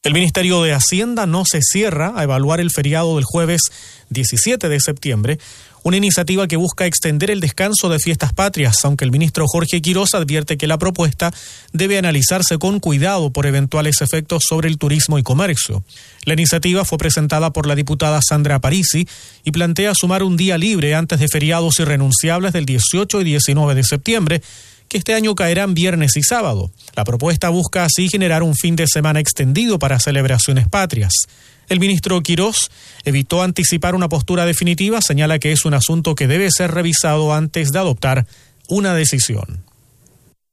El Ministerio de Hacienda no se cierra a evaluar el feriado del jueves 17 de septiembre, una iniciativa que busca extender el descanso de fiestas patrias, aunque el ministro Jorge Quirós advierte que la propuesta debe analizarse con cuidado por eventuales efectos sobre el turismo y comercio. La iniciativa fue presentada por la diputada Sandra Parisi y plantea sumar un día libre antes de feriados irrenunciables del 18 y 19 de septiembre, que este año caerán viernes y sábado. La propuesta busca así generar un fin de semana extendido para celebraciones patrias. El ministro Quirós evitó anticipar una postura definitiva, señala que es un asunto que debe ser revisado antes de adoptar una decisión.